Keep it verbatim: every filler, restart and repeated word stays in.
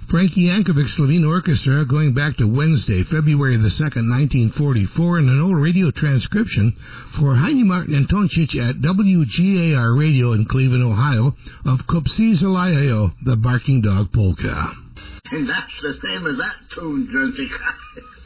Frankie Yankovic's Slovene Orchestra, going back to Wednesday, February the second, nineteen forty-four, in an old radio transcription for Heine Martin and Toncic at W G A R Radio in Cleveland, Ohio, of Kupsi Zalayo, the Barking Dog Polka. And that's the same as that tune, Jessica.